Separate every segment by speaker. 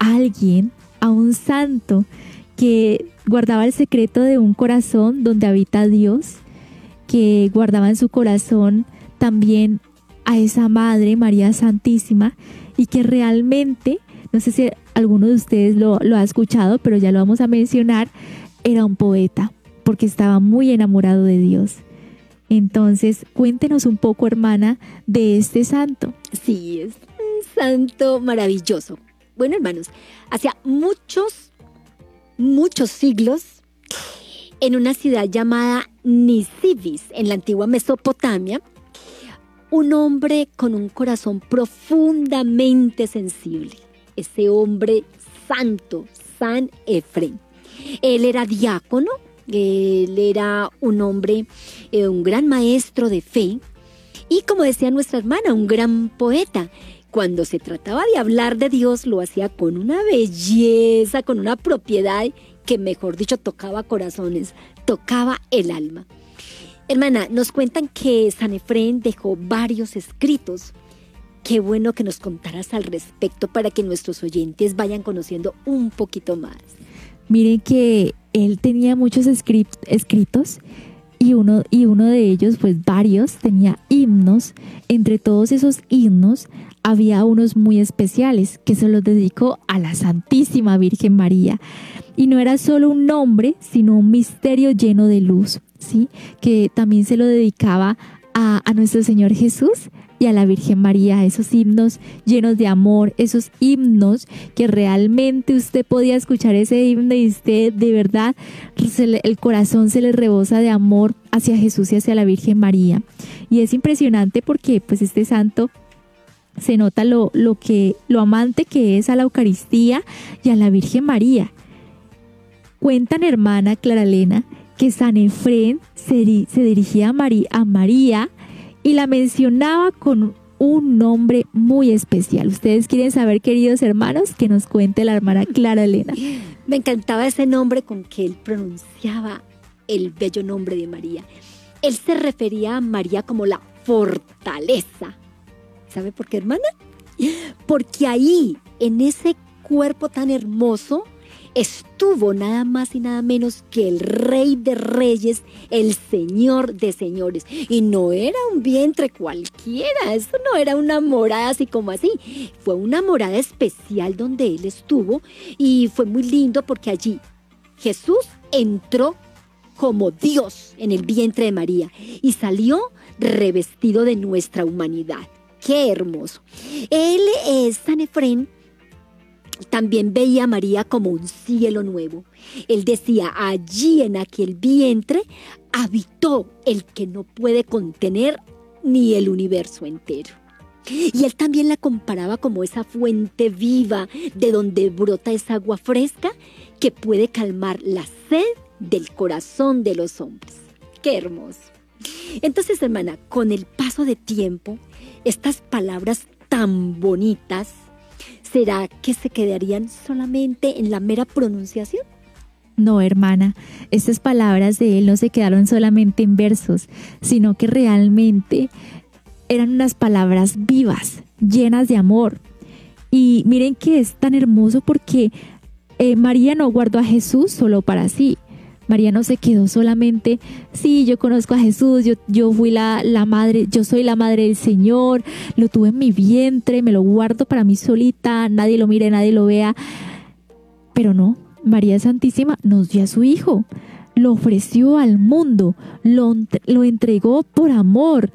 Speaker 1: alguien, a un santo que guardaba el secreto de un corazón donde habita Dios, que guardaba en su corazón también a esa Madre María Santísima, y que realmente, no sé si alguno de ustedes lo ha escuchado, pero ya lo vamos a mencionar, era un poeta, porque estaba muy enamorado de Dios. Entonces, cuéntenos un poco, hermana, de este santo.
Speaker 2: Sí, es un santo maravilloso. Bueno, hermanos, hacía muchos siglos, en una ciudad llamada Nisibis, en la antigua Mesopotamia, un hombre con un corazón profundamente sensible. Ese hombre santo, San Efrén. Él era diácono, él era un hombre, un gran maestro de fe y, como decía nuestra hermana, un gran poeta. Cuando se trataba de hablar de Dios, lo hacía con una belleza, con una propiedad que, mejor dicho, tocaba corazones, tocaba el alma. Hermana, nos cuentan que San Efrén dejó varios escritos. Qué bueno que nos contaras al respecto para que nuestros oyentes vayan conociendo un poquito más.
Speaker 1: Miren que él tenía muchos escritos y uno de ellos, pues varios, tenía himnos. Entre todos esos himnos había unos muy especiales que se los dedicó a la Santísima Virgen María. Y no era solo un nombre, sino un misterio lleno de luz, ¿sí? Que también se lo dedicaba a nuestro Señor Jesús y a la Virgen María, esos himnos llenos de amor, esos himnos que realmente usted podía escuchar ese himno y usted de verdad el corazón se le rebosa de amor hacia Jesús y hacia la Virgen María. Y es impresionante porque pues este santo se nota lo amante que es a la Eucaristía y a la Virgen María. Cuentan, hermana Clara Elena, que San Efrén se dirigía a María y la mencionaba con un nombre muy especial. ¿Ustedes quieren saber, queridos hermanos? Que nos cuente la hermana Clara Elena.
Speaker 2: Me encantaba ese nombre con que él pronunciaba el bello nombre de María. Él se refería a María como la fortaleza. ¿Sabe por qué, hermana? Porque ahí, en ese cuerpo tan hermoso, estuvo nada más y nada menos que el Rey de Reyes, el Señor de Señores. Y no era un vientre cualquiera, eso no era una morada así como así. Fue una morada especial donde él estuvo y fue muy lindo porque allí Jesús entró como Dios en el vientre de María y salió revestido de nuestra humanidad. ¡Qué hermoso! Él, San Efrén, también veía a María como un cielo nuevo. Él decía, allí en aquel vientre habitó el que no puede contener ni el universo entero. Y él también la comparaba como esa fuente viva de donde brota esa agua fresca que puede calmar la sed del corazón de los hombres. ¡Qué hermoso! Entonces, hermana, con el paso de tiempo, estas palabras tan bonitas, ¿será que se quedarían solamente en la mera pronunciación?
Speaker 1: No, hermana, estas palabras de él no se quedaron solamente en versos, sino que realmente eran unas palabras vivas, llenas de amor. Y miren que es tan hermoso porque María no guardó a Jesús solo para sí. María no se quedó solamente, sí, yo conozco a Jesús, yo fui la madre, yo soy la madre del Señor, lo tuve en mi vientre, me lo guardo para mí solita, nadie lo mire, nadie lo vea. Pero no, María Santísima nos dio a su Hijo, lo ofreció al mundo, lo entregó por amor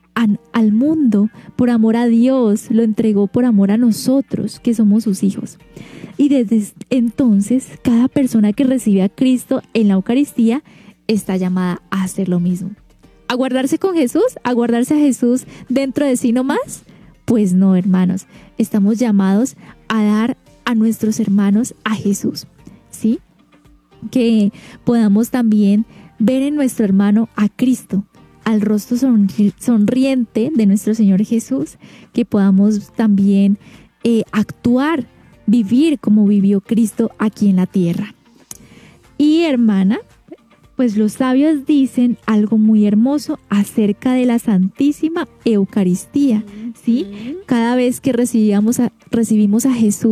Speaker 1: al mundo, por amor a Dios, lo entregó por amor a nosotros, que somos sus hijos. Y desde entonces, cada persona que recibe a Cristo en la Eucaristía está llamada a hacer lo mismo. ¿A guardarse con Jesús? ¿A guardarse a Jesús dentro de sí nomás? Pues no, hermanos. Estamos llamados a dar a nuestros hermanos a Jesús, ¿sí? Que podamos también ver en nuestro hermano a Cristo, al rostro sonriente de nuestro Señor Jesús, que podamos también actuar, vivir como vivió Cristo aquí en la tierra. Y hermana, pues los sabios dicen algo muy hermoso acerca de la Santísima Eucaristía, ¿sí? Cada vez que recibimos a Jesús